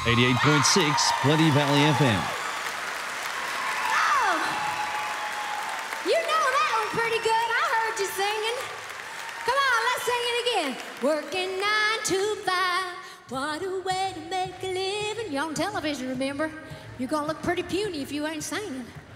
88.6 Plenty Valley FM. Oh, you know that one pretty good. I heard you singing. Come on, let's sing it again. Working 9 to 5. What a way to make a living. You're on television, remember? You're gonna look pretty puny if you ain't singing.